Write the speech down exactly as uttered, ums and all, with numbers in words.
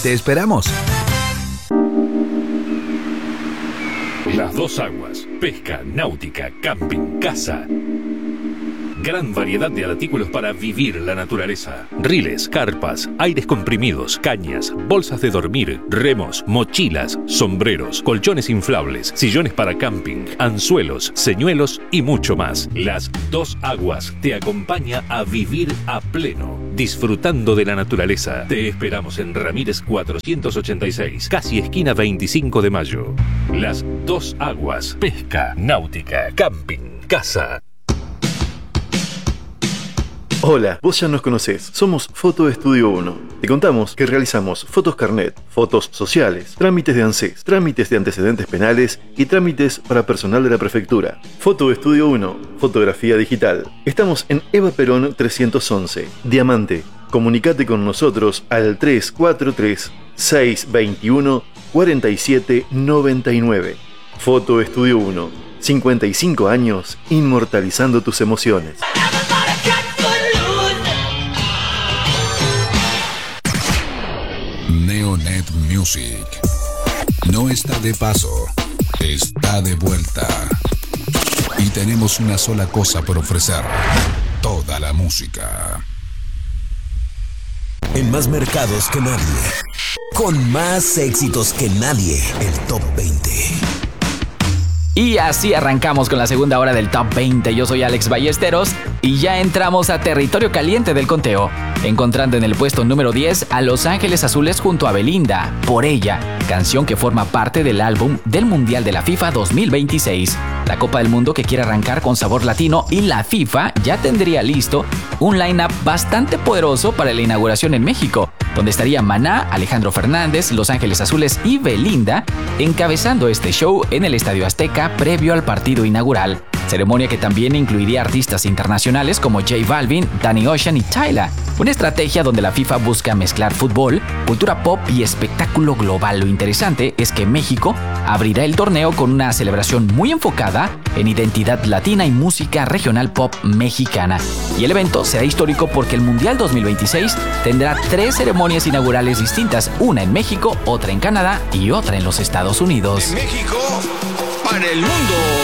Te esperamos. Las Dos Aguas. Pesca, náutica, camping, caza. Gran variedad de artículos para vivir la naturaleza. Riles, carpas, aires comprimidos, cañas, bolsas de dormir, remos, mochilas, sombreros, colchones inflables, sillones para camping, anzuelos, señuelos y mucho más. Las Dos Aguas te acompaña a vivir a pleno, disfrutando de la naturaleza. Te esperamos en Ramírez cuatrocientos ochenta y seis, casi esquina veinticinco de mayo. Las Dos Aguas. Pesca, náutica, camping, caza. Hola, vos ya nos conocés. Somos Foto Estudio uno. Te contamos que realizamos fotos carnet, fotos sociales, trámites de ANSES, trámites de antecedentes penales y trámites para personal de la prefectura. Foto Estudio uno, fotografía digital. Estamos en Eva Perón trescientos once, Diamante. Comunicate con nosotros al tres cuatro tres, seis dos uno, cuatro siete nueve nueve. Foto Estudio uno, cincuenta y cinco años inmortalizando tus emociones. Neonet Music no está de paso, está de vuelta. Y tenemos una sola cosa por ofrecer: toda la música. En más mercados que nadie, con más éxitos que nadie, el Top veinte. Y así arrancamos con la segunda hora del Top veinte. Yo soy Alex Ballesteros y ya entramos a territorio caliente del conteo, encontrando en el puesto número diez a Los Ángeles Azules junto a Belinda, Por Ella, canción que forma parte del álbum del Mundial de la FIFA dos mil veintiséis, la Copa del Mundo que quiere arrancar con sabor latino, y la FIFA ya tendría listo un line-up bastante poderoso para la inauguración en México, donde estaría Maná, Alejandro Fernández, Los Ángeles Azules y Belinda encabezando este show en el Estadio Azteca previo al partido inaugural. Ceremonia que también incluiría artistas internacionales como J Balvin, Danny Ocean y Tyla. Una estrategia donde la FIFA busca mezclar fútbol, cultura pop y espectáculo global. Lo interesante es que México abrirá el torneo con una celebración muy enfocada en identidad latina y música regional pop mexicana. Y el evento será histórico porque el Mundial dos mil veintiséis tendrá tres ceremonias inaugurales distintas, una en México, otra en Canadá y otra en los Estados Unidos. De México para el mundo.